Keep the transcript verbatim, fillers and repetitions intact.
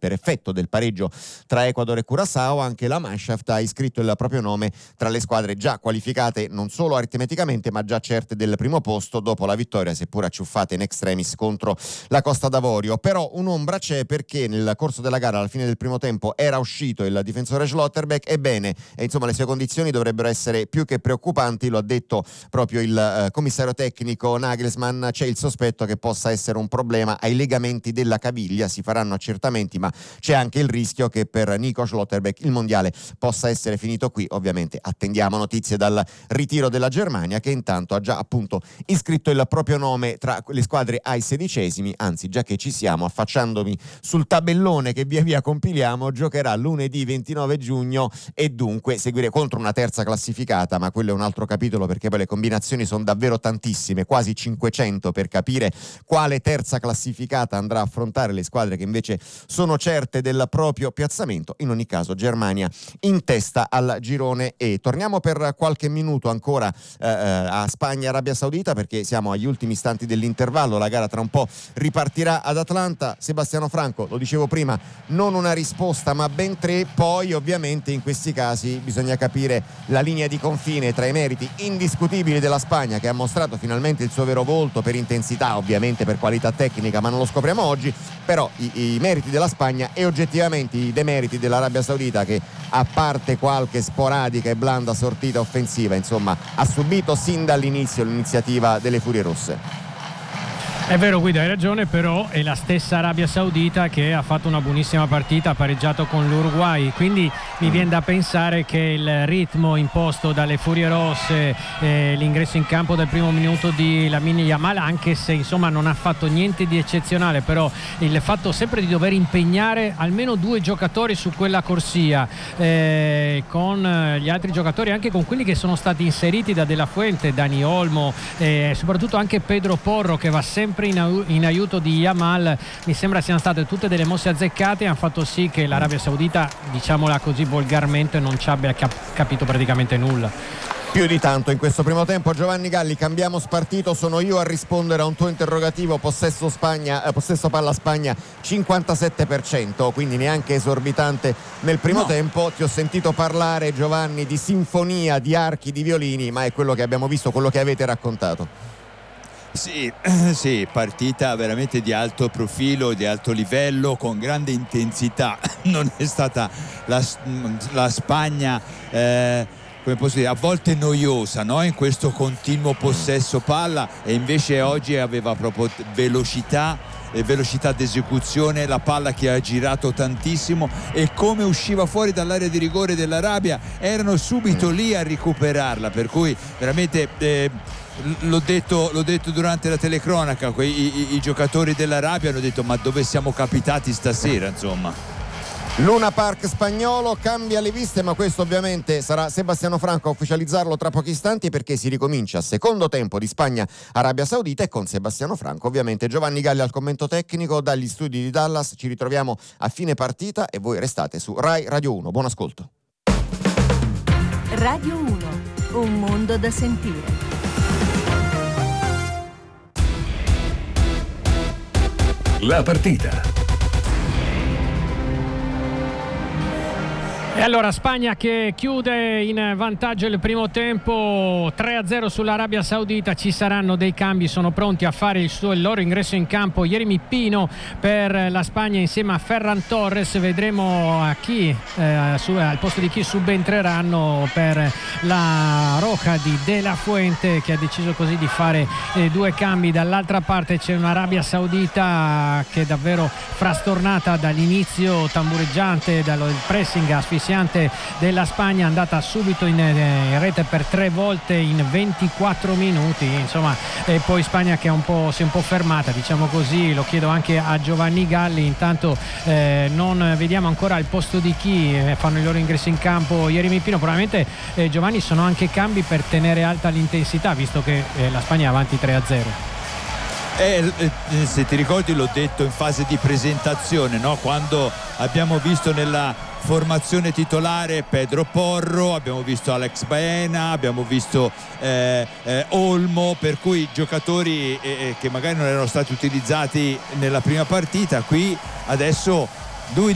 per effetto del pareggio tra Ecuador e Curaçao anche la Mannschaft ha iscritto il proprio nome tra le squadre già qualificate non solo aritmeticamente ma già certe del primo posto dopo la vittoria seppur acciuffata in extremis contro la Costa d'Avorio. Però un'ombra c'è perché nel corso della gara alla fine del primo tempo era uscito il difensore Schlotterbeck. Ebbene, e insomma le sue condizioni dovrebbero essere più che preoccupanti, lo ha detto proprio il eh, commissario tecnico Nagelsmann. C'è il sospetto che possa essere un problema ai legamenti della caviglia, si faranno accertamenti ma c'è anche il rischio che per Nico Schlotterbeck il mondiale possa essere finito qui. Ovviamente attendiamo notizie dal ritiro della Germania, che intanto ha già appunto iscritto il proprio nome tra le squadre ai sedicesimi. Anzi, già che ci siamo, affacciandomi sul tabellone che via via compiliamo, giocherà lunedì ventinove giugno e dunque seguire contro una terza classificata, ma quello è un altro capitolo perché poi le combinazioni sono davvero tantissime, quasi cinquecento, per capire quale terza classificata andrà a affrontare le squadre che invece sono certe del proprio piazzamento. In ogni caso Germania in testa al girone E. Torniamo per qualche minuto ancora eh, a Spagna e Arabia Saudita perché siamo agli ultimi istanti dell'intervallo, la gara tra un po' ripartirà ad Atlanta. Sebastiano Franco, lo dicevo prima, non una risposta ma ben tre. Poi ovviamente in questi casi bisogna capire la linea di confine tra i meriti indiscutibili della Spagna, che ha mostrato finalmente il suo vero volto per intensità, ovviamente per qualità tecnica, ma non lo scopriamo oggi, però i, i meriti della Spagna e oggettivamente i demeriti dell'Arabia Saudita, che a parte qualche sporadica e blanda sortita offensiva, insomma ha subito sin dall'inizio l'iniziativa delle Furie Rosse. È vero Guido, hai ragione, però è la stessa Arabia Saudita che ha fatto una buonissima partita, ha pareggiato con l'Uruguay, quindi mi viene da pensare che il ritmo imposto dalle Furie Rosse, eh, l'ingresso in campo del primo minuto di Lamine Yamal, anche se insomma non ha fatto niente di eccezionale, però il fatto sempre di dover impegnare almeno due giocatori su quella corsia, eh, con gli altri giocatori, anche con quelli che sono stati inseriti da De La Fuente, Dani Olmo, e eh, soprattutto anche Pedro Porro, che va sempre In, in aiuto di Yamal, mi sembra siano state tutte delle mosse azzeccate e hanno fatto sì che l'Arabia Saudita, diciamola così volgarmente, non ci abbia cap- capito praticamente nulla. Più di tanto in questo primo tempo. Giovanni Galli, cambiamo spartito, sono io a rispondere a un tuo interrogativo. Possesso Spagna, eh, possesso palla Spagna cinquantasette per cento, quindi neanche esorbitante nel primo no. tempo. Ti ho sentito parlare, Giovanni, di sinfonia, di archi, di violini, ma è quello che abbiamo visto, quello che avete raccontato. Sì, sì, partita veramente di alto profilo, di alto livello, con grande intensità. Non è stata la, la Spagna, eh, come posso dire, a volte noiosa, no? In questo continuo possesso palla, e invece oggi aveva proprio velocità e velocità d'esecuzione, la palla che ha girato tantissimo, e come usciva fuori dall'area di rigore dell'Arabia erano subito lì a recuperarla, per cui veramente eh, L'ho detto, l'ho detto durante la telecronaca, quei, i, i giocatori dell'Arabia hanno detto: ma dove siamo capitati stasera, insomma. Luna Park spagnolo cambia le viste, ma questo ovviamente sarà Sebastiano Franco a ufficializzarlo tra pochi istanti, perché si ricomincia secondo tempo di Spagna-Arabia Saudita, e con Sebastiano Franco ovviamente Giovanni Galli al commento tecnico dagli studi di Dallas. Ci ritroviamo a fine partita e voi restate su Rai Radio uno. Buon ascolto. Radio uno, un mondo da sentire. La partita. E allora Spagna che chiude in vantaggio il primo tempo, tre a zero sull'Arabia Saudita. Ci saranno dei cambi, sono pronti a fare il, suo, il loro ingresso in campo Yeremy Pino per la Spagna insieme a Ferran Torres. Vedremo a chi eh, su, al posto di chi subentreranno per la Roja di De La Fuente, che ha deciso così di fare eh, due cambi. Dall'altra parte c'è un'Arabia Saudita che è davvero frastornata dall'inizio tambureggiante, dal pressing asfissiante della Spagna, andata subito in, in rete per tre volte in ventiquattro minuti, insomma, e poi Spagna che è un po', si è un po' fermata, diciamo così. Lo chiedo anche a Giovanni Galli. Intanto eh, non vediamo ancora al posto di chi eh, fanno i loro ingressi in campo Yeremy Pino. Probabilmente eh, Giovanni sono anche cambi per tenere alta l'intensità, visto che eh, la Spagna è avanti tre a zero. Eh, eh, se ti ricordi l'ho detto in fase di presentazione, no? Quando abbiamo visto nella formazione titolare Pedro Porro, abbiamo visto Alex Baena, abbiamo visto eh, eh, Olmo, per cui giocatori eh, che magari non erano stati utilizzati nella prima partita, qui adesso lui